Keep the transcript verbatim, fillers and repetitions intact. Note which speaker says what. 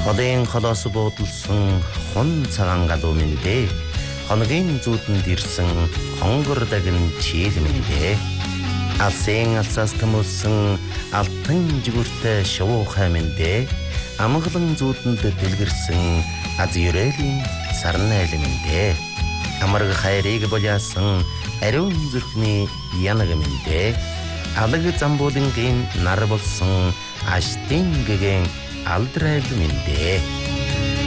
Speaker 1: Холын холоос буудалсан хон цагаан галуу мэндэ. Хоногийн зүүдэнд ирсэн хонгор дагн чийл мэндэ. Алсын алсаас төмөлсөн алтан жигүүртэй шувуухай мэндэ. Амгалан зүүдэнд дэлгэрсэн аз юрэлийн сарнайл мэндэ. Амарг хайрыг боляасан ариун зүрхний янаг мэндэ. Алаг замбуулынгийн нар болсон аштын гэгэн алдрал мэндэ.